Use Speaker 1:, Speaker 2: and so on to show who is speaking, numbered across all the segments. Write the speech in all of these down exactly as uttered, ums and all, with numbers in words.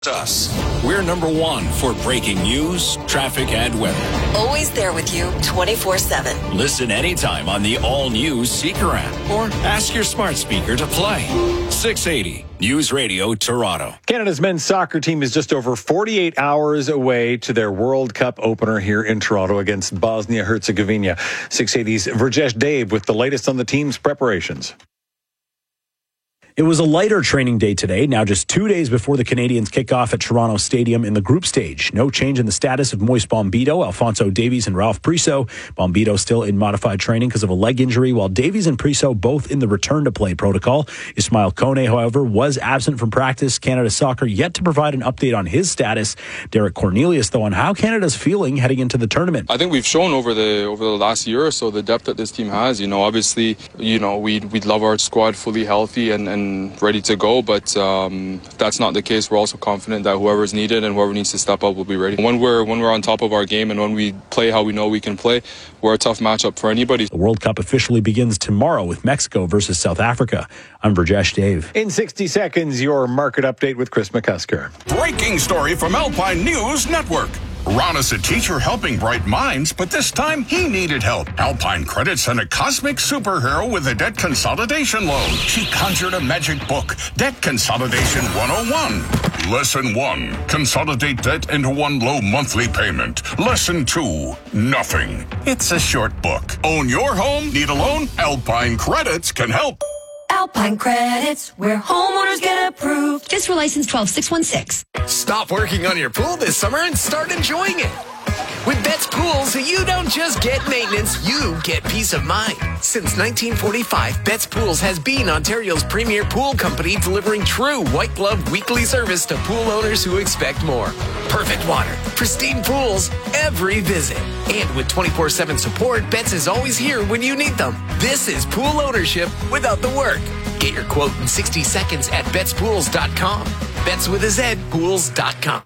Speaker 1: Us. We're number one for breaking news, traffic, and weather.
Speaker 2: Always there with you twenty-four seven.
Speaker 1: Listen anytime on the all-new Seeker app or ask your smart speaker to play. six eighty News Radio Toronto.
Speaker 3: Canada's men's soccer team is just over forty-eight hours away to their World Cup opener here in Toronto against Bosnia-Herzegovina. six eighty's Verjesh Dave with the latest on the team's preparations.
Speaker 4: It was a lighter training day today, now just two days before the Canadians kick off at Toronto Stadium in the group stage. No change in the status of Moise Bombito, Alfonso Davies, and Ralph Priso. Bombito still in modified training because of a leg injury, while Davies and Priso both in the return-to-play protocol. Ismail Kone, however, was absent from practice. Canada Soccer yet to provide an update on his status. Derek Cornelius, though, on how Canada's feeling heading into the tournament.
Speaker 5: I think we've shown over the over the last year or so the depth that this team has. You know, obviously, you know, we'd, we'd love our squad fully healthy and, and ready to go, but um, if that's not the case, we're also confident that whoever's needed and whoever needs to step up will be ready. When we're when we're on top of our game and when we play how we know we can play, we're a tough matchup for anybody.
Speaker 4: The World Cup officially begins tomorrow with Mexico versus South Africa. I'm Verjesh Dave.
Speaker 3: In sixty seconds, your market update with Chris McCusker.
Speaker 6: Breaking story from Alpine News Network. Ron is a teacher helping bright minds, but this time he needed help. Alpine Credit sent a cosmic superhero with a debt consolidation loan. She conjured a magic book, Debt Consolidation one oh one. Lesson one, consolidate debt into one low monthly payment. Lesson two, nothing. It's a short book. Own your home? Need a loan? Alpine Credits can help.
Speaker 7: Alpine Credits, where homeowners get approved.
Speaker 8: Just for license twelve six one six.
Speaker 9: Stop working on your pool this summer and start enjoying it. With Betts Pools, you don't just get maintenance, you get peace of mind. Since nineteen forty-five, Betts Pools has been Ontario's premier pool company, delivering true white-glove weekly service to pool owners who expect more. Perfect water, pristine pools, every visit. And with twenty-four seven support, Betts is always here when you need them. This is pool ownership without the work. Get your quote in sixty seconds at betts pools dot com. Betts with a Z, pools dot com.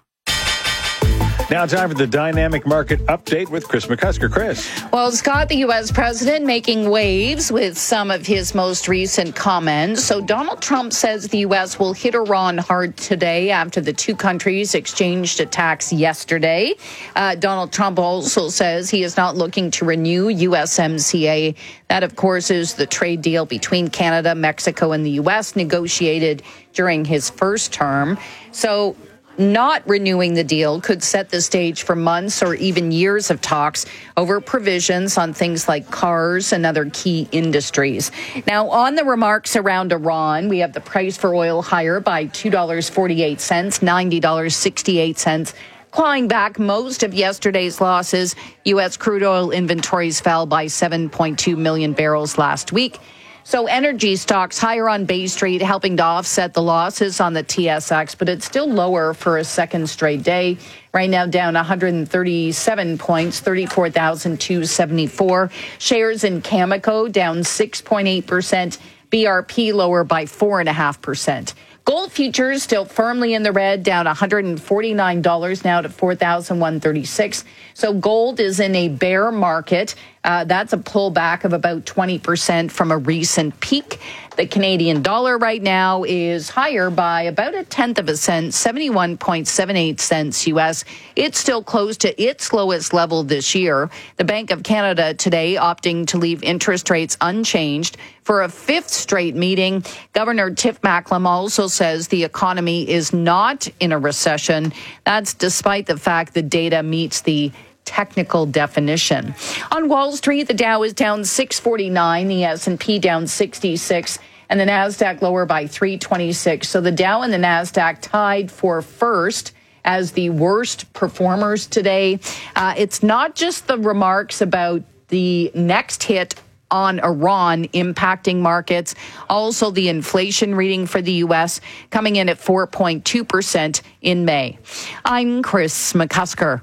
Speaker 3: Now time for the Dynamic Market Update with Chris McCusker. Chris.
Speaker 10: Well, Scott, the U S president making waves with some of his most recent comments. So Donald Trump says the U S will hit Iran hard today after the two countries exchanged attacks yesterday. Uh, Donald Trump also says he is not looking to renew U S M C A. That, of course, is the trade deal between Canada, Mexico, and the U S negotiated during his first term. So not renewing the deal could set the stage for months or even years of talks over provisions on things like cars and other key industries. Now, on the remarks around Iran, we have the price for oil higher by two dollars and forty-eight cents, ninety dollars and sixty-eight cents. Clawing back most of yesterday's losses, U S crude oil inventories fell by seven point two million barrels last week. So energy stocks higher on Bay Street, helping to offset the losses on the T S X, but it's still lower for a second straight day. Right now down one hundred thirty-seven points, thirty-four thousand two hundred seventy-four. Shares in Cameco down six point eight percent. B R P lower by four point five percent. Gold futures still firmly in the red, down one hundred forty-nine dollars now to four thousand one hundred thirty-six dollars. So gold is in a bear market. Uh, that's a pullback of about twenty percent from a recent peak. The Canadian dollar right now is higher by about a tenth of a cent, seventy-one point seven eight cents U S. It's still close to its lowest level this year. The Bank of Canada today opting to leave interest rates unchanged for a fifth straight meeting. Governor Tiff Macklem also says the economy is not in a recession. That's despite the fact the data meets the technical definition. On Wall Street, the Dow is down six forty-nine, the S and P down sixty-six, and the Nasdaq lower by three twenty-six. So the Dow and the Nasdaq tied for first as the worst performers today. Uh, it's not just the remarks about the next hit on Iran impacting markets. Also, the inflation reading for the U S coming in at four point two percent in May. I'm Chris McCusker.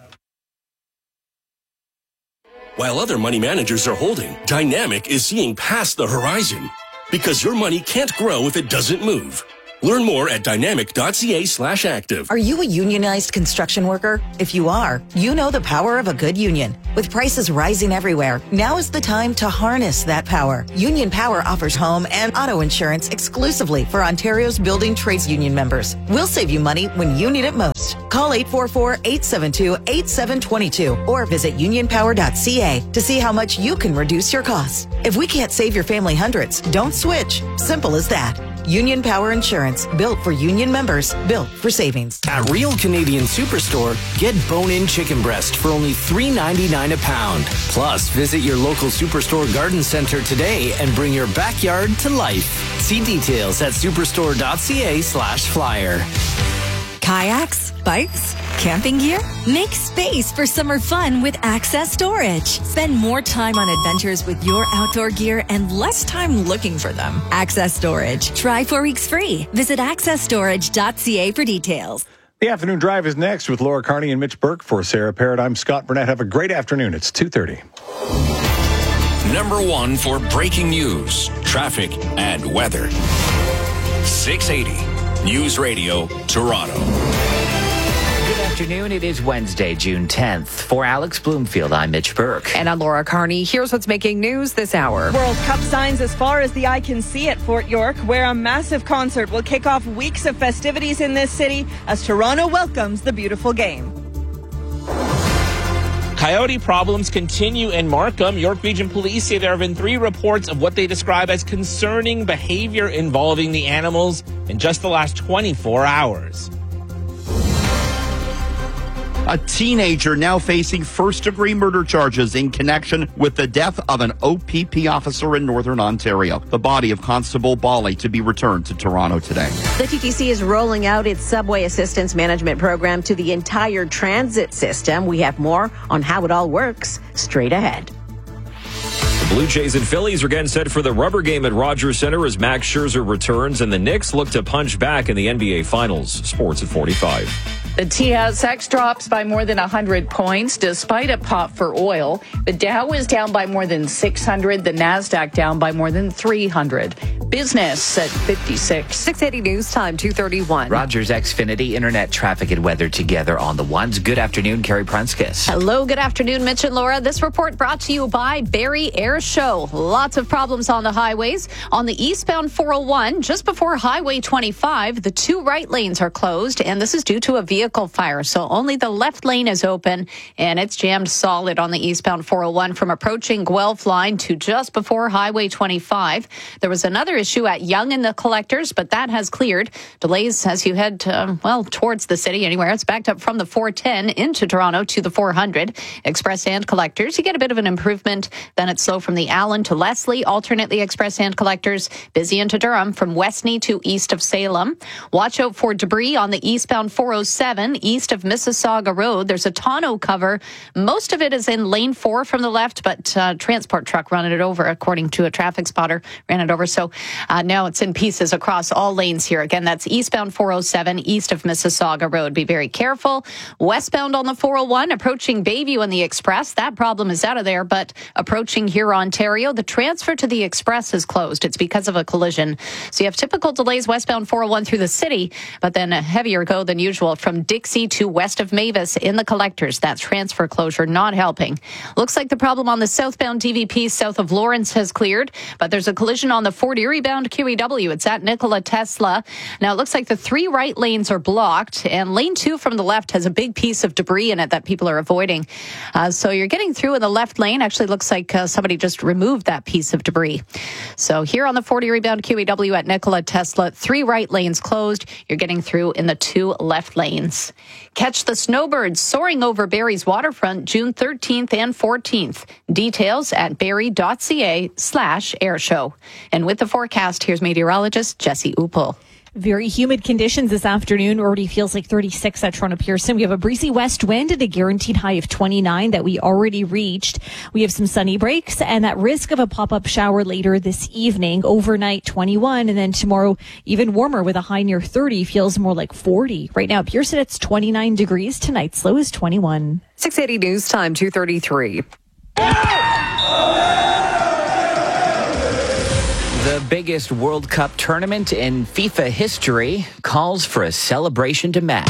Speaker 11: While other money managers are holding, Dynamic is seeing past the horizon because your money can't grow if it doesn't move. Learn more at dynamic.ca slash active.
Speaker 2: Are you a unionized construction worker? If you are, you know the power of a good union. With prices rising everywhere, now is the time to harness that power. Union Power offers home and auto insurance exclusively for Ontario's building trades union members. We'll save you money when you need it most. Call eight four four, eight seven two, eight seven two two or visit union power dot c a to see how much you can reduce your costs. If we can't save your family hundreds, don't switch. Simple as that. Union Power Insurance, built for union members, built for savings.
Speaker 9: At Real Canadian Superstore, get bone-in chicken breast for only three ninety-nine a pound. Plus, visit your local Superstore garden center today and bring your backyard to life. See details at superstore.ca slash flyer.
Speaker 8: Kayaks, bikes, camping gear? Make space for summer fun with Access Storage. Spend more time on adventures with your outdoor gear and less time looking for them. Access Storage. Try four weeks free. Visit access storage dot c a for details.
Speaker 3: The afternoon drive is next with Laura Carney and Mitch Burke. For Sarah Parrott, I'm Scott Burnett. Have a great afternoon. It's two thirty.
Speaker 1: Number one for breaking news, traffic, and weather. six eighty News Radio, Toronto.
Speaker 12: Good afternoon. It is Wednesday, June tenth. For Alex Bloomfield, I'm Mitch Burke.
Speaker 13: And I'm Laura Carney. Here's what's making news this hour.
Speaker 14: World Cup signs as far as the eye can see at Fort York, where a massive concert will kick off weeks of festivities in this city as Toronto welcomes the beautiful game.
Speaker 15: Coyote problems continue in Markham. York Region Police say there have been three reports of what they describe as concerning behavior involving the animals in just the last twenty-four hours.
Speaker 16: A teenager now facing first-degree murder charges in connection with the death of an O P P officer in Northern Ontario. The body of Constable Bali to be returned to Toronto today.
Speaker 17: The T T C is rolling out its subway assistance management program to the entire transit system. We have more on how it all works straight ahead.
Speaker 18: The Blue Jays and Phillies are getting set for the rubber game at Rogers Center as Max Scherzer returns, and the Knicks look to punch back in the N B A Finals. Sports at forty-five.
Speaker 10: The T S X drops by more than one hundred points despite a pop for oil. The Dow is down by more than six hundred. The NASDAQ down by more than three hundred. Business at fifty-six.
Speaker 13: six eighty News Time, two thirty-one.
Speaker 12: Rogers Xfinity, internet traffic and weather together on the ones. Good afternoon, Carrie Prunskis.
Speaker 10: Hello, good afternoon, Mitch and Laura. This report brought to you by Barrie Air Show. Lots of problems on the highways. On the eastbound four oh one, just before Highway twenty-five, the two right lanes are closed, and this is due to a vehicle Vehicle fire. So only the left lane is open, and it's jammed solid on the eastbound four oh one from approaching Guelph line to just before Highway twenty-five. There was another issue at Yonge and the Collectors, but that has cleared. Delays as you head to, well, towards the city anywhere. It's backed up from the four ten into Toronto to the four hundred. Express and Collectors, you get a bit of an improvement. Then it's slow from the Allen to Leslie, alternately Express and Collectors. Busy into Durham from Westney to east of Salem. Watch out for debris on the eastbound four oh seven. East of Mississauga Road. There's a tonneau cover. Most of it is in lane four from the left, but uh, transport truck running it over, according to a traffic spotter, ran it over. So uh, now it's in pieces across all lanes here. Again, that's eastbound four oh seven, east of Mississauga Road. Be very careful. Westbound on the four oh one, approaching Bayview and the Express. That problem is out of there, but approaching here, Ontario, the transfer to the Express is closed. It's because of a collision. So you have typical delays westbound four oh one through the city, but then a heavier go than usual from Dixie to west of Mavis in the Collectors. That transfer closure not helping. Looks like the problem on the southbound D V P south of Lawrence has cleared, but there's a collision on the Fort Erie bound Q E W. It's at Nikola Tesla. Now it looks like the three right lanes are blocked, and lane two from the left has a big piece of debris in it that people are avoiding. Uh, so you're getting through in the left lane. Actually looks like uh, somebody just removed that piece of debris. So here on the Fort Erie bound Q E W at Nikola Tesla, three right lanes closed. You're getting through in the two left lanes. Catch the snowbirds soaring over Barrie's waterfront June thirteenth and fourteenth. Details at barrie.ca slash airshow. And with the forecast, here's meteorologist Jesse Upel.
Speaker 19: Very humid conditions this afternoon. Already feels like thirty-six at Toronto Pearson. We have a breezy west wind and a guaranteed high of twenty-nine that we already reached. We have some sunny breaks and that risk of a pop-up shower later this evening. Overnight twenty-one, and then tomorrow even warmer with a high near thirty. Feels more like forty. Right now Pearson, it's twenty-nine degrees. Tonight's low is twenty-one.
Speaker 13: six eighty News Time, two thirty-three.
Speaker 12: The biggest World Cup tournament in FIFA history calls for a celebration to match.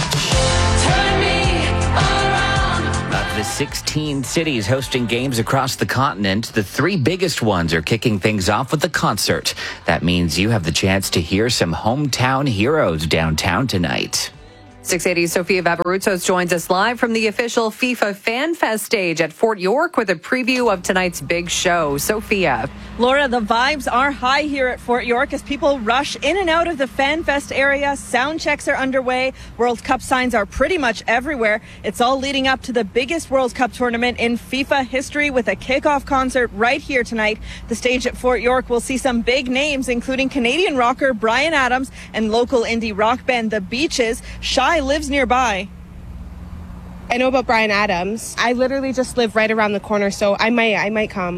Speaker 12: Of the sixteen cities hosting games across the continent, the three biggest ones are kicking things off with a concert. That means you have the chance to hear some hometown heroes downtown tonight.
Speaker 13: six eighty Sophia Vavarutsos joins us live from the official FIFA Fan Fest stage at Fort York with a preview of tonight's big show. Sophia.
Speaker 14: Laura, the vibes are high here at Fort York as people rush in and out of the Fan Fest area. Sound checks are underway. World Cup signs are pretty much everywhere. It's all leading up to the biggest World Cup tournament in FIFA history with a kickoff concert right here tonight. The stage at Fort York will see some big names, including Canadian rocker Bryan Adams and local indie rock band The Beaches. Shy lives nearby.
Speaker 20: I know about Bryan Adams. I literally just live right around the corner, so I might I might come.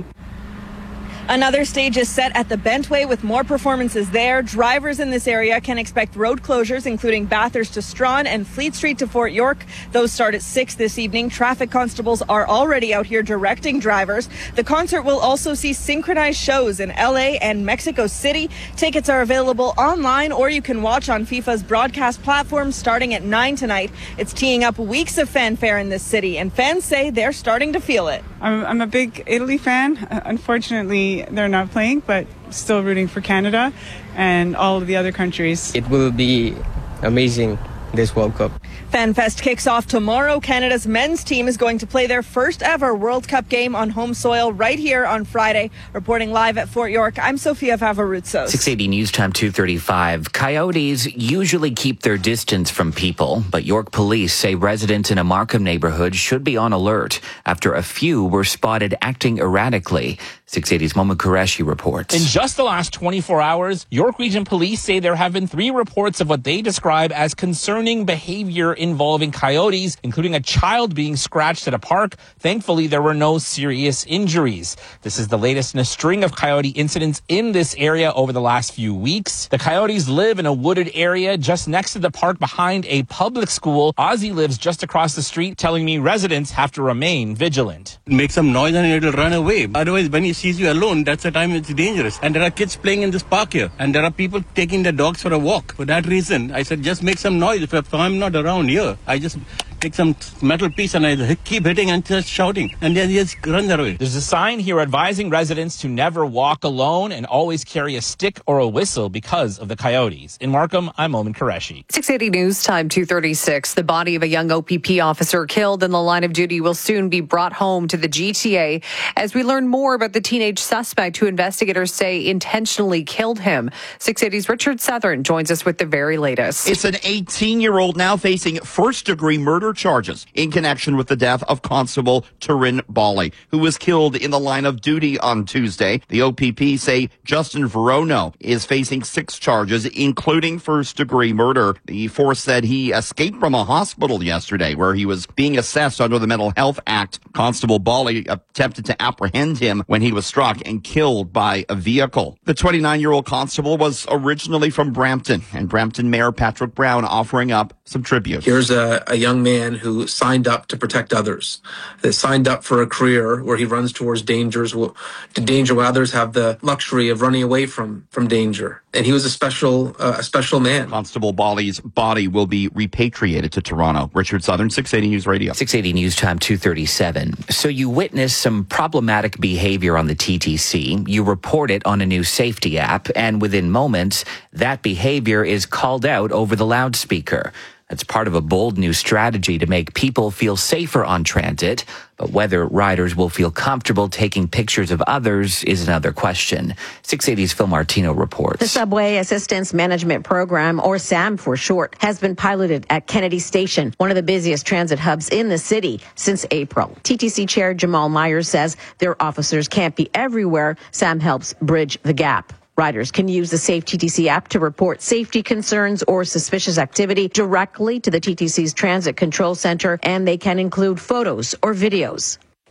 Speaker 14: Another stage is set at the Bentway with more performances there. Drivers in this area can expect road closures, including Bathurst to Strawn and Fleet Street to Fort York. Those start at six this evening. Traffic constables are already out here directing drivers. The concert will also see synchronized shows in L A and Mexico City. Tickets are available online, or you can watch on FIFA's broadcast platform starting at nine tonight. It's teeing up weeks of fanfare in this city, and fans say they're starting to feel it.
Speaker 21: I'm, I'm a big Italy fan. Uh, unfortunately, they're not playing, but still rooting for Canada and all of the other countries.
Speaker 22: It will be amazing, this World Cup.
Speaker 14: FanFest kicks off tomorrow. Canada's men's team is going to play their first ever World Cup game on home soil right here on Friday. Reporting live at Fort York, I'm Sophia Vavarutsos.
Speaker 12: six eighty News Time two thirty-five. Coyotes usually keep their distance from people, but York police say residents in a Markham neighborhood should be on alert after a few were spotted acting erratically. six eighty's Moma Qureshi reports.
Speaker 15: In just the last twenty-four hours, York Region Police say there have been three reports of what they describe as concerning behavior involving coyotes, including a child being scratched at a park. Thankfully, there were no serious injuries. This is the latest in a string of coyote incidents in this area over the last few weeks. The coyotes live in a wooded area just next to the park behind a public school. Ozzy lives just across the street, telling me residents have to remain vigilant.
Speaker 23: Make some noise and it'll run away. Otherwise, when it sees you alone, that's the time it's dangerous. And there are kids playing in this park here. And there are people taking their dogs for a walk. For that reason, I said, just make some noise. If, if I'm not around here, I just take some metal piece and I keep hitting and just shouting. And then he just runs away.
Speaker 15: There's a sign here advising residents to never walk alone and always carry a stick or a whistle because of the coyotes. In Markham, I'm Omen Qureshi.
Speaker 13: six eighty News Time two thirty-six. The body of a young O P P officer killed in the line of duty will soon be brought home to the G T A as we learn more about the teenage suspect who investigators say intentionally killed him. six eighty's Richard Southern joins us with the very latest.
Speaker 16: It's an eighteen-year-old now facing first-degree murder charges in connection with the death of Constable Turin Bali, who was killed in the line of duty on Tuesday. The O P P say Justin Verono is facing six charges, including first-degree murder. The force said he escaped from a hospital yesterday where he was being assessed under the Mental Health Act. Constable Bali attempted to apprehend him when he was struck and killed by a vehicle. The twenty-nine-year-old constable was originally from Brampton, and Brampton Mayor Patrick Brown offering up some tribute.
Speaker 24: Here's a, a young man who signed up to protect others, that signed up for a career where he runs towards dangers, to danger where others have the luxury of running away from, from danger. And he was a special, uh, a special man.
Speaker 16: Constable Bali's body will be repatriated to Toronto. Richard Southern, six eighty News Radio.
Speaker 12: six eighty News Time two thirty-seven. So you witnessed some problematic behavior on the T T C. You report it on a new safety app, and within moments, that behavior is called out over the loudspeaker. That's part of a bold new strategy to make people feel safer on transit, but whether riders will feel comfortable taking pictures of others is another question. six eighty's Phil Martino reports.
Speaker 17: The Subway Assistance Management Program, or SAM for short, has been piloted at Kennedy Station, one of the busiest transit hubs in the city, since April. T T C Chair Jamal Myers says their officers can't be everywhere. SAM helps bridge the gap. Riders can use the Safe T T C app to report safety concerns or suspicious activity directly to the T T C's Transit Control Center, and they can include photos or videos.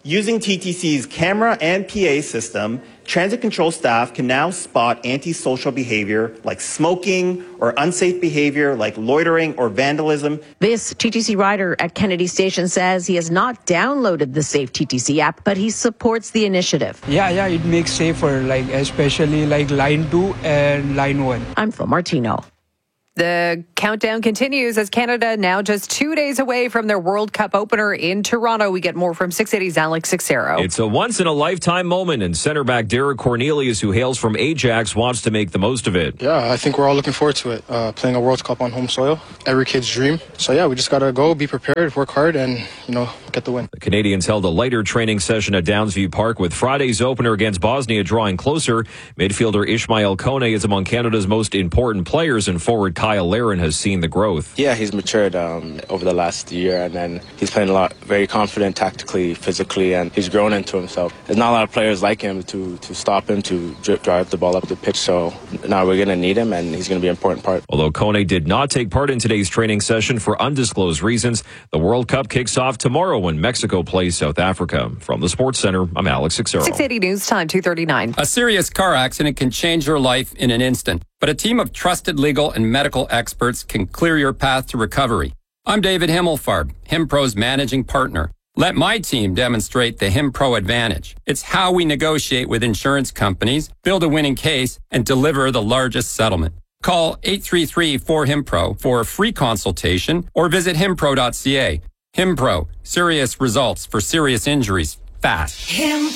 Speaker 4: Using T T C's camera and P A system, transit control staff can now spot antisocial behavior like smoking or unsafe behavior like loitering or vandalism.
Speaker 17: This T T C rider at Kennedy Station says he has not downloaded the Safe T T C app, but he supports the initiative.
Speaker 5: Yeah, yeah, it makes safer, like especially like line two and line one.
Speaker 17: I'm Phil Martino.
Speaker 13: The countdown continues as Canada now just two days away from their World Cup opener in Toronto. We get more from six eighty's Alex Sixero.
Speaker 18: It's a once-in-a-lifetime moment, and center back Derek Cornelius, who hails from Ajax, wants to make the most of it.
Speaker 6: Yeah, I think we're all looking forward to it, uh, playing a World Cup on home soil. Every kid's dream. So, yeah, we just got to go, be prepared, work hard, and, you know, get the win.
Speaker 18: The Canadians held a lighter training session at Downsview Park with Friday's opener against Bosnia drawing closer. Midfielder Ishmael Kone is among Canada's most important players, and forward Kyle Larin has seen the growth.
Speaker 7: Yeah, he's matured um, over the last year, and then he's playing a lot, very confident tactically, physically, and he's grown into himself. There's not a lot of players like him to, to stop him, to drip drive the ball up the pitch, so now we're going to need him, and he's going to be an important part.
Speaker 18: Although Kone did not take part in today's training session for undisclosed reasons, the World Cup kicks off tomorrow when Mexico plays South Africa. From the Sports Center, I'm Alex Sixero.
Speaker 13: six eighty News Time, two thirty-nine.
Speaker 25: A serious car accident can change your life in an instant, but a team of trusted legal and medical experts can clear your path to recovery. I'm David Himmelfarb, HimPro's managing partner. Let my team demonstrate the HimPro advantage. It's how we negotiate with insurance companies, build a winning case, and deliver the largest settlement. Call eight three three, four, HIMPRO for a free consultation or visit himpro dot c a. HimPro, serious results for serious injuries. Fast.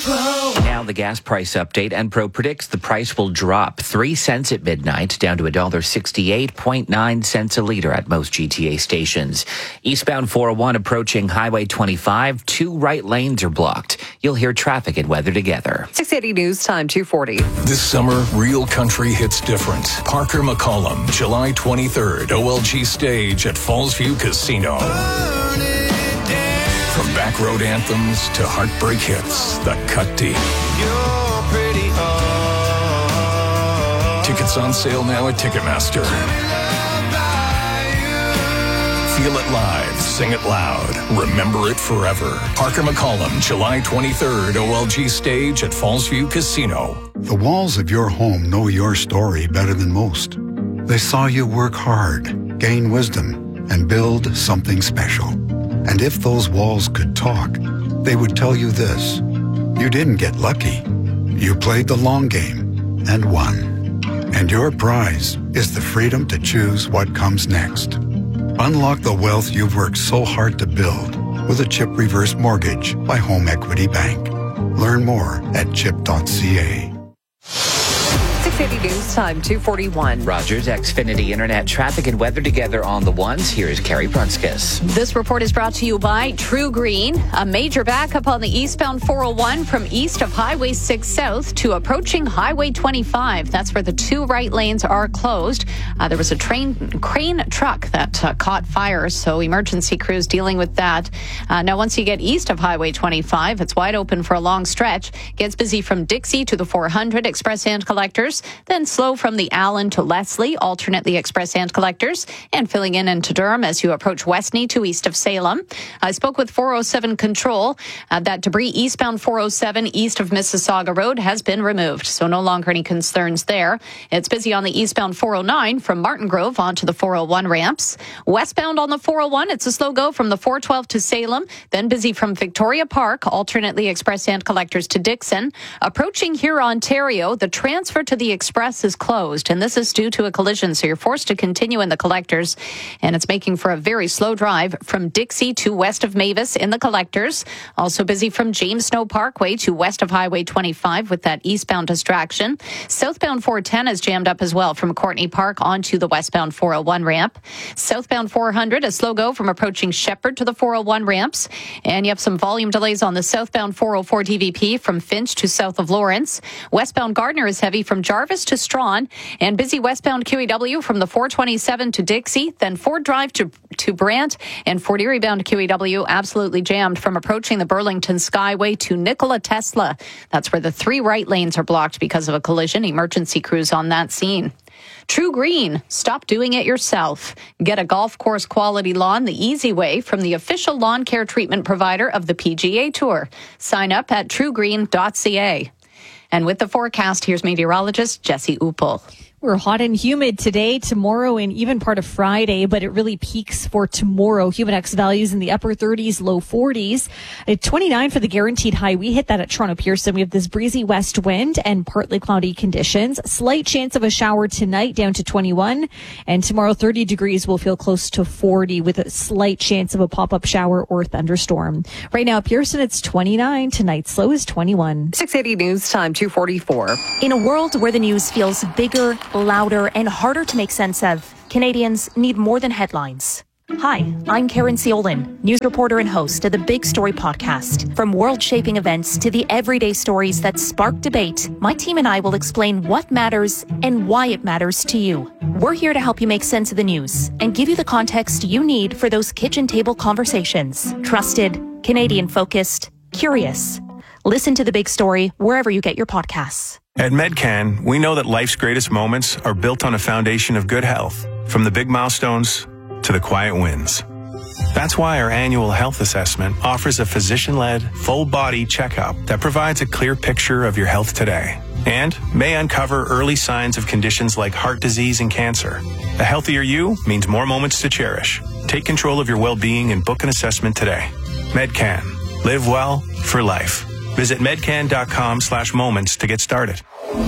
Speaker 12: Now the gas price update. Enpro predicts the price will drop three cents at midnight down to one dollar sixty-eight point nine cents a liter at most G T A stations. Eastbound four oh one approaching Highway twenty-five. Two right lanes are blocked. You'll hear traffic and weather together.
Speaker 13: six eighty News Time, two forty.
Speaker 26: This summer, real country hits different. Parker McCollum, July twenty-third, O L G stage at Fallsview Casino. From back road anthems to heartbreak hits, the cut deep. Tickets on sale now at Ticketmaster. Feel it live, sing it loud, remember it forever. Parker McCollum, July twenty-third, O L G stage at Fallsview Casino.
Speaker 27: The walls of your home know your story better than most. They saw you work hard, gain wisdom, and build something special. And if those walls could talk, they would tell you this. You didn't get lucky. You played the long game and won. And your prize is the freedom to choose what comes next. Unlock the wealth you've worked so hard to build with a CHIP reverse mortgage by Home Equity Bank. Learn more at chip dot c a.
Speaker 13: six eighty News Time, two forty-one.
Speaker 12: Rogers Xfinity Internet traffic and weather together on the ones. Here's Carrie Prunskis.
Speaker 10: This report is brought to you by True Green. A major backup on the eastbound four oh one from east of Highway six South to approaching Highway twenty-five. That's where the two right lanes are closed. Uh, there was a train crane truck that uh, caught fire, so emergency crews dealing with that. Uh, now, once you get east of Highway twenty-five, it's wide open for a long stretch. Gets busy from Dixie to the four hundred express and collectors. Then slow from the Allen to Leslie, alternately express and collectors, and filling in into Durham as you approach Westney to east of Salem. I spoke with four oh seven Control. Uh, that debris eastbound four oh seven east of Mississauga Road has been removed, so no longer any concerns there. It's busy on the eastbound four oh nine from Martin Grove onto the four oh one ramps. Westbound on the four oh one, it's a slow go from the four twelve to Salem, then busy from Victoria Park, alternately express and collectors to Dixon. Approaching here, Ontario, the transfer to the Express is closed, and this is due to a collision, so you're forced to continue in the collectors, and it's making for a very slow drive from Dixie to west of Mavis in the collectors. Also busy from James Snow Parkway to west of Highway twenty-five with that eastbound distraction. Southbound four ten is jammed up as well from Courtney Park onto the westbound four oh one ramp. Southbound four hundred, a slow go from approaching Shepherd to the four oh one ramps, and you have some volume delays on the southbound four oh four D V P from Finch to south of Lawrence. Westbound Gardner is heavy from Jarvis to Strawn, and busy westbound Q E W from the four twenty-seven to Dixie, then Ford Drive to, to Brant, and Fort Erie bound Q E W absolutely jammed from approaching the Burlington Skyway to Nikola Tesla. That's where the three right lanes are blocked because of a collision. Emergency crews on that scene. True Green, stop doing it yourself. Get a golf course quality lawn the easy way from the official lawn care treatment provider of the P G A Tour. Sign up at true green dot c a. And with the forecast, here's meteorologist Jesse Uppel.
Speaker 1: We're hot and humid today, tomorrow, and even part of Friday, but it really peaks for tomorrow. Humidex values in the upper thirties, low forties. At twenty-nine for the guaranteed high. We hit that at Toronto Pearson. We have this breezy west wind and partly cloudy conditions. Slight chance of a shower tonight, down to twenty-one. And tomorrow, thirty degrees will feel close to forty with a slight chance of a pop-up shower or thunderstorm. Right now, Pearson, it's twenty-nine. Tonight's low is twenty-one.
Speaker 13: six eighty News Time, two forty-four.
Speaker 2: In a world where the news feels bigger, louder, and harder to make sense of, Canadians need more than headlines. Hi, I'm Karen Seolin, news reporter and host of the Big Story podcast. From world-shaping events to the everyday stories that spark debate, my team and I will explain what matters and why it matters to you. We're here to help you make sense of the news and give you the context you need for those kitchen table conversations. Trusted, Canadian-focused, curious. Listen to The Big Story wherever you get your podcasts.
Speaker 3: At Medcan, we know that life's greatest moments are built on a foundation of good health, from the big milestones to the quiet wins. That's why our annual health assessment offers a physician-led, full-body checkup that provides a clear picture of your health today and may uncover early signs of conditions like heart disease and cancer. A healthier you means more moments to cherish. Take control of your well-being and book an assessment today. Medcan. Live well for life. Visit medcan.com slash moments to get started.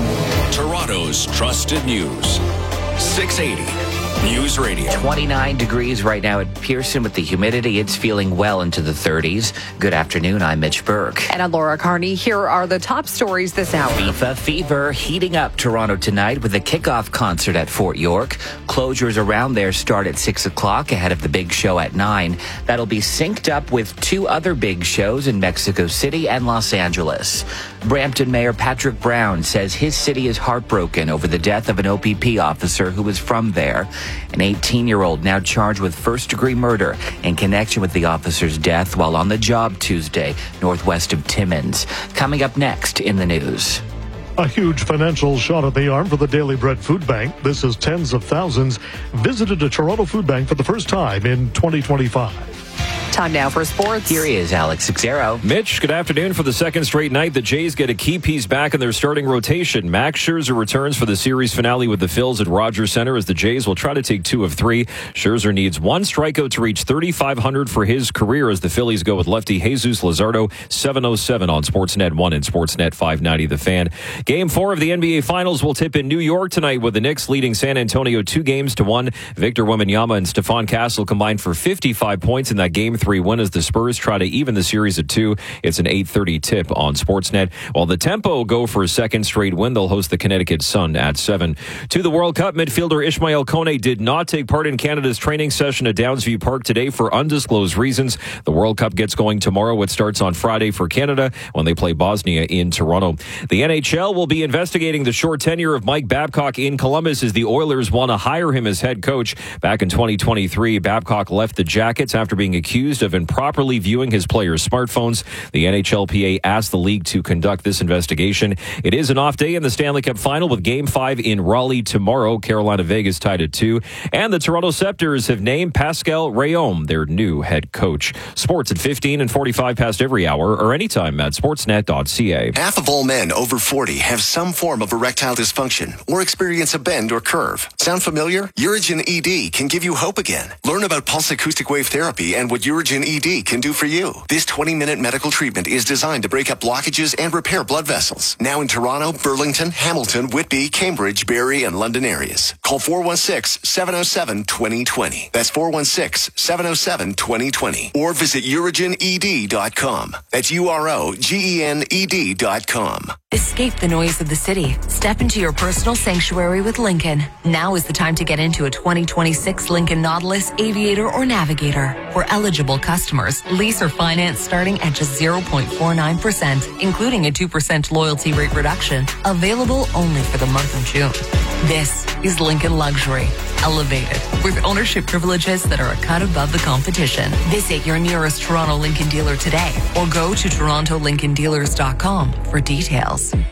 Speaker 26: Toronto's trusted news. six eighty News Radio.
Speaker 12: twenty-nine degrees right now at Pearson with the humidity. It's feeling well into the thirties. Good afternoon. I'm Mitch Burke.
Speaker 13: And I'm Laura Carney. Here are the top stories this hour.
Speaker 12: FIFA fever heating up Toronto tonight with a kickoff concert at Fort York. Closures around there start at six o'clock ahead of the big show at nine. That'll be synced up with two other big shows in Mexico City and Los Angeles. Brampton Mayor Patrick Brown says his city is heartbroken over the death of an O P P officer who was from there. An eighteen-year-old now charged with first-degree murder in connection with the officer's death while on the job Tuesday, northwest of Timmins. Coming up next in the news.
Speaker 8: A huge financial shot at the arm for the Daily Bread Food Bank. This is tens of thousands visited a Toronto food bank for the first time in twenty twenty-five.
Speaker 13: Time now for sports.
Speaker 12: Here is Alex Xero.
Speaker 18: Mitch, good afternoon. For the second straight night, the Jays get a key piece back in their starting rotation. Max Scherzer returns for the series finale with the Phils at Rogers Center as the Jays will try to take two of three. Scherzer needs one strikeout to reach thirty-five hundred for his career as the Phillies go with lefty Jesus Luzardo. seven oh seven on Sportsnet one and Sportsnet five ninety The Fan. Game four of the N B A Finals will tip in New York tonight with the Knicks leading San Antonio two games to one. Victor Wembanyama and Stephon Castle combined for fifty-five points in that game three win as the Spurs try to even the series at two. It's an eight thirty tip on Sportsnet. While the Tempo go for a second straight win, they'll host the Connecticut Sun at seven. To the World Cup, midfielder Ishmael Kone did not take part in Canada's training session at Downsview Park today for undisclosed reasons. The World Cup gets going tomorrow. It starts on Friday for Canada when they play Bosnia in Toronto. The N H L will be investigating the short tenure of Mike Babcock in Columbus as the Oilers want to hire him as head coach. Back in twenty twenty-three, Babcock left the Jackets after being accused of improperly viewing his players' smartphones. The N H L P A asked the league to conduct this investigation. It is an off day in the Stanley Cup final with Game five in Raleigh tomorrow. Carolina-Vegas tied at two. And the Toronto Scepters have named Pascal Rayom their new head coach. Sports at fifteen and forty-five past every hour or anytime at sportsnet dot c a.
Speaker 9: Half of all men over forty have some form of erectile dysfunction or experience a bend or curve. Sound familiar? Urigen E D can give you hope again. Learn about pulse acoustic wave therapy and what Urigen E D can do for you. This twenty-minute medical treatment is designed to break up blockages and repair blood vessels. Now in Toronto, Burlington, Hamilton, Whitby, Cambridge, Barrie, and London areas. Call four one six, seven oh seven, two oh two oh. That's four one six, seven oh seven, two oh two oh. Or visit urigen e d dot com. That's U R O G E N E D dot com.
Speaker 11: Escape the noise of the city. Step into your personal sanctuary with Lincoln. Now is the time to get into a twenty twenty-six Lincoln Nautilus, Aviator, or Navigator. For eligible customers, lease or finance starting at just zero point four nine percent, including a two percent loyalty rate reduction. Available only for the month of June. This is Lincoln Luxury. Elevated, with ownership privileges that are a cut above the competition. Visit your nearest Toronto Lincoln dealer today or go to toronto lincoln dealers dot com for details.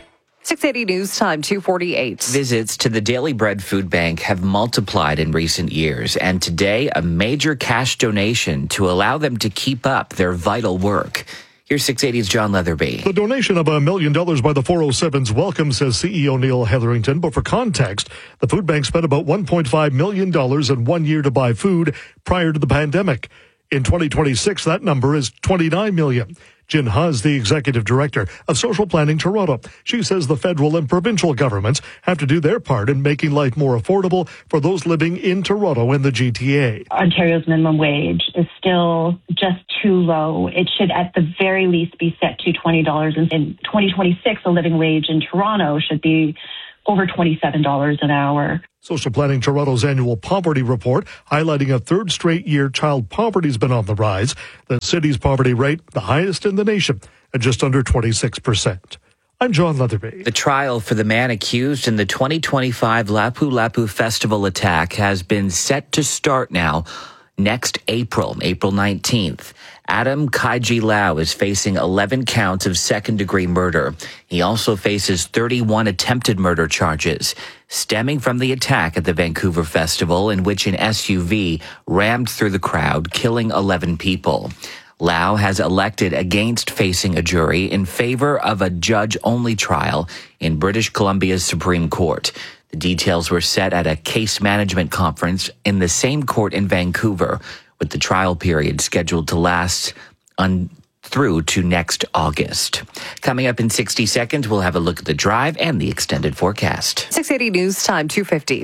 Speaker 13: six eighty News Time, two forty-eight.
Speaker 12: Visits to the Daily Bread Food Bank have multiplied in recent years, and today a major cash donation to allow them to keep up their vital work. Here's six eighty's John Leatherby.
Speaker 8: The donation of a million dollars by the four oh sevens welcome, says C E O Neil Hetherington. But for context, the food bank spent about one point five million dollars in one year to buy food prior to the pandemic. In twenty twenty-six, that number is twenty-nine million dollars. Jin Haas, the executive director of Social Planning Toronto. She says the federal and provincial governments have to do their part in making life more affordable for those living in Toronto and the G T A.
Speaker 14: Ontario's minimum wage is still just too low. It should at the very least be set to twenty dollars. And in twenty twenty-six, the living wage in Toronto should be over twenty-seven dollars an hour.
Speaker 8: Social Planning Toronto's annual poverty report highlighting a third straight year child poverty has been on the rise. The city's poverty rate, the highest in the nation, at just under twenty-six percent. I'm John Leatherby.
Speaker 12: The trial for the man accused in the twenty twenty-five Lapu Lapu Festival attack has been set to start now next April, April nineteenth. Adam Kaiji Lau is facing eleven counts of second-degree murder. He also faces thirty-one attempted murder charges stemming from the attack at the Vancouver Festival, in which an S U V rammed through the crowd, killing eleven people. Lau has elected against facing a jury in favor of a judge-only trial in British Columbia's Supreme Court. The details were set at a case management conference in the same court in Vancouver, with the trial period scheduled to last on through to next August. Coming up in sixty seconds, we'll have a look at the drive and the extended forecast.
Speaker 13: six eighty News Time, two fifty.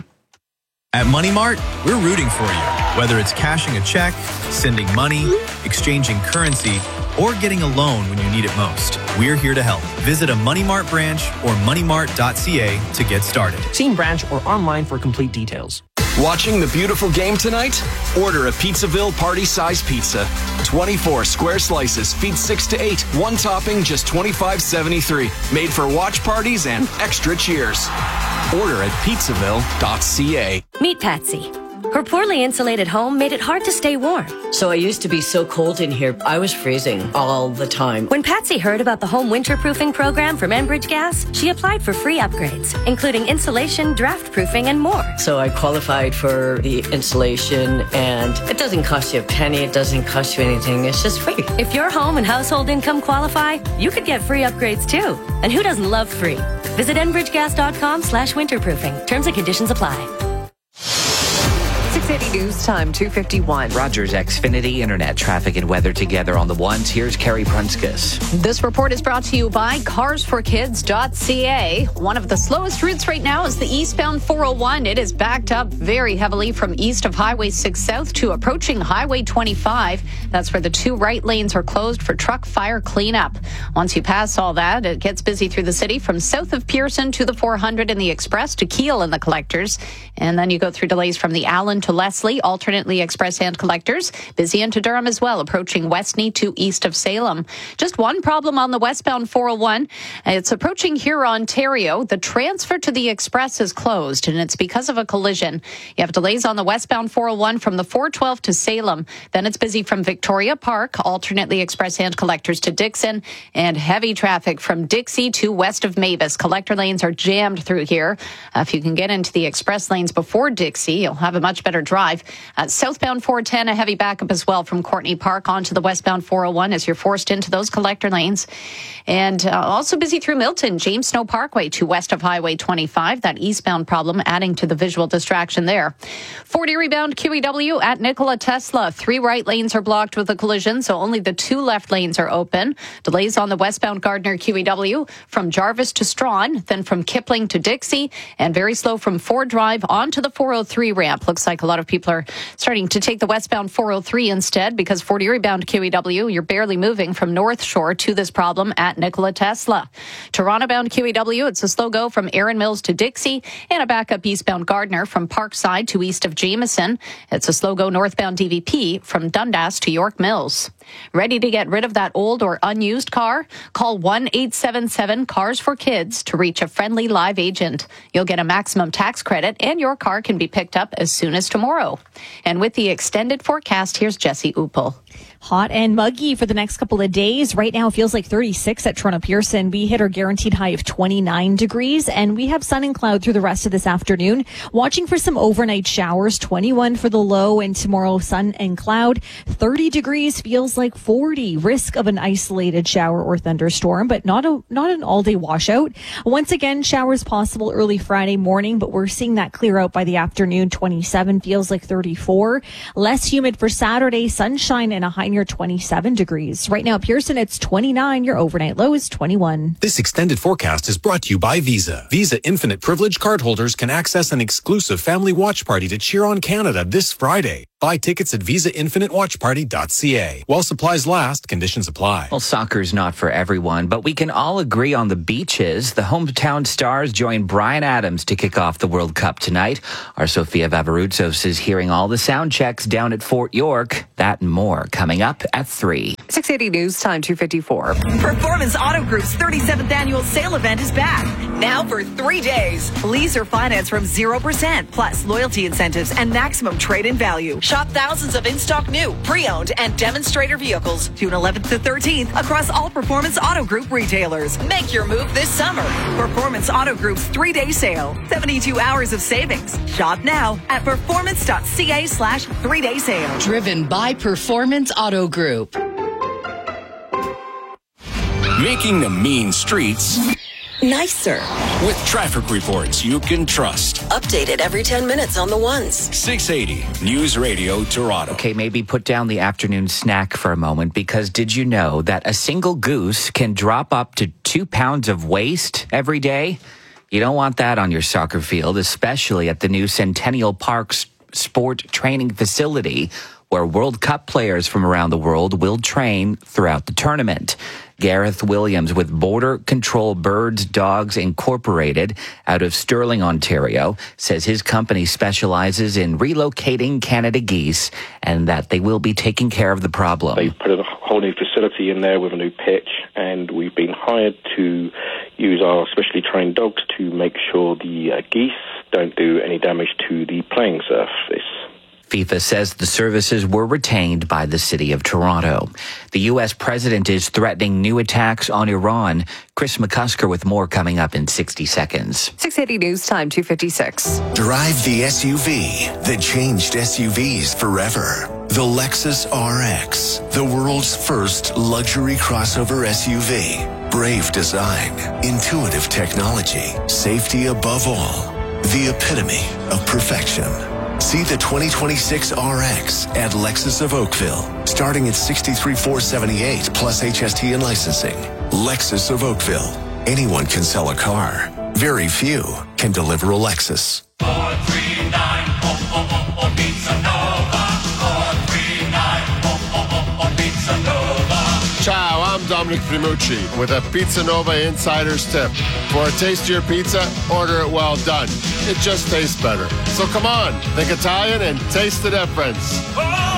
Speaker 15: At Money Mart, we're rooting for you. Whether it's cashing a check, sending money, exchanging currency, or getting a loan when you need it most, we're here to help. Visit a Money Mart branch or money mart dot c a to get started.
Speaker 19: See in branch or online for complete details.
Speaker 20: Watching the beautiful game tonight? Order a Pizzaville party-size pizza. twenty-four square slices, feed six to eight. One topping, just twenty-five seventy-three. Made for watch parties and extra cheers. Order at pizzaville dot c a.
Speaker 21: Meet Patsy. Her poorly insulated home made it hard to stay warm.
Speaker 22: So I used to be so cold in here, I was freezing all the time.
Speaker 21: When Patsy heard about the home winterproofing program from Enbridge Gas, she applied for free upgrades, including insulation, draft proofing, and more.
Speaker 22: So I qualified for the insulation, and it doesn't cost you a penny, it doesn't cost you anything, it's just free.
Speaker 21: If your home and household income qualify, you could get free upgrades too. And who doesn't love free? Visit enbridgegas.com slash winterproofing. Terms and conditions apply.
Speaker 13: six eighty News Time, two fifty-one.
Speaker 12: Rogers Xfinity Internet traffic and weather together on the ones. Here's Carrie Prunskis.
Speaker 10: This report is brought to you by cars for kids dot c a. One of the slowest routes right now is the eastbound four oh one. It is backed up very heavily from east of Highway six South to approaching Highway twenty-five. That's where the two right lanes are closed for truck fire cleanup. Once you pass all that, it gets busy through the city from south of Pearson to the four hundred in the Express to Keele in the Collectors. And then you go through delays from the Allen to Leslie, alternately Express and Collectors. Busy into Durham as well, approaching Westney to east of Salem. Just one problem on the westbound four oh one. It's approaching here, Ontario. The transfer to the Express is closed, and it's because of a collision. You have delays on the westbound four oh one from the four twelve to Salem. Then it's busy from Victoria Park, alternately Express and Collectors to Dixon, and heavy traffic from Dixie to west of Mavis. Collector lanes are jammed through here. Uh, if you can get into the Express lanes before Dixie, you'll have a much better drive. Uh, southbound four ten, a heavy backup as well from Courtney Park onto the westbound four oh one as you're forced into those collector lanes. And uh, also busy through Milton, James Snow Parkway to west of Highway twenty-five. That eastbound problem adding to the visual distraction there. forty rebound Q E W at Nikola Tesla. Three right lanes are blocked with a collision, so only the two left lanes are open. Delays on the westbound Gardner Q E W from Jarvis to Strawn, then from Kipling to Dixie, and very slow from Ford Drive onto the four oh three ramp. Looks like a lot of people are starting to take the westbound four oh three instead, because forty rebound Q E W, you're barely moving from North Shore to this problem at Nikola Tesla. Toronto bound Q E W, it's a slow go from Erin Mills to Dixie, and a backup eastbound Gardner from Parkside to east of Jameson. It's a slow go northbound D V P from Dundas to York Mills. Ready to get rid of that old or unused car? Call one eight seven seven Cars for Kids to reach a friendly live agent. You'll get a maximum tax credit, and your car can be picked up as soon as tomorrow. And with the extended forecast, here's Jesse Uppel.
Speaker 1: Hot and muggy for the next couple of days. Right now it feels like thirty-six at Toronto Pearson. We hit our guaranteed high of twenty-nine degrees, and we have sun and cloud through the rest of this afternoon. Watching for some overnight showers, twenty-one for the low, and tomorrow sun and cloud. thirty degrees feels like forty. Risk of an isolated shower or thunderstorm, but not a not an all-day washout. Once again, showers possible early Friday morning, but we're seeing that clear out by the afternoon. twenty-seven feels like thirty-four. Less humid for Saturday, sunshine and a high near twenty-seven degrees. Right now, Pearson, it's twenty-nine. Your overnight low is twenty-one.
Speaker 4: This extended forecast is brought to you by Visa. Visa Infinite Privilege cardholders can access an exclusive family watch party to cheer on Canada this Friday. Buy tickets at visa infinite watch party dot c a. While supplies last, conditions apply.
Speaker 12: Well, soccer's not for everyone, but we can all agree on the beaches. The hometown Stars join Bryan Adams to kick off the World Cup tonight. Our Sofia Vavarutsos is hearing all the sound checks down at Fort York. That and more coming up at three.
Speaker 13: six eighty News Time, two fifty-four.
Speaker 5: Performance Auto Group's thirty-seventh annual sale event is back. Now for three days. Lease or finance from zero percent, plus loyalty incentives and maximum trade-in value. Shop thousands of in-stock new, pre-owned, and demonstrator vehicles June eleventh to thirteenth across all Performance Auto Group retailers. Make your move this summer. Performance Auto Group's three-day sale. seventy-two hours of savings. Shop now at performance.ca slash three-day sale.
Speaker 6: Driven by Performance Auto Group.
Speaker 26: Making the mean streets
Speaker 16: nicer
Speaker 26: with traffic reports you can trust.
Speaker 16: Updated every ten minutes on the ones.
Speaker 26: six eighty News Radio Toronto.
Speaker 12: Okay, maybe put down the afternoon snack for a moment, because did you know that a single goose can drop up to two pounds of waste every day? You don't want that on your soccer field, especially at the new Centennial Park Sport Training Facility, where World Cup players from around the world will train throughout the tournament. Gareth Williams with Border Control Birds Dogs Incorporated out of Sterling, Ontario, says his company specializes in relocating Canada geese and that they will be taking care of the problem.
Speaker 17: They've put a whole new facility in there with a new pitch, and we've been hired to use our specially trained dogs to make sure the uh, geese don't do any damage to the playing surface.
Speaker 12: FIFA says the services were retained by the City of Toronto. The U S president is threatening new attacks on Iran. Chris McCusker with more coming up in sixty seconds.
Speaker 13: six eighty News Time, two fifty-six.
Speaker 9: Drive the S U V that changed S U Vs forever. The Lexus R X, the world's first luxury crossover S U V. Brave design, intuitive technology, safety above all. The epitome of perfection. See the twenty twenty-six R X at Lexus of Oakville, starting at sixty-three thousand four hundred seventy-eight dollars plus H S T and licensing. Lexus of Oakville. Anyone can sell a car. Very few can deliver a Lexus.
Speaker 23: four three nine, oh, oh, oh, oh, Pizza Nova. four three nine, oh, oh, oh, oh, Pizza Nova.
Speaker 24: Ciao, I'm Dominic Primucci with a Pizza Nova Insider's Tip. For a tastier pizza, order it well done. It just tastes better. So come on, think Italian and taste the difference.
Speaker 23: Oh!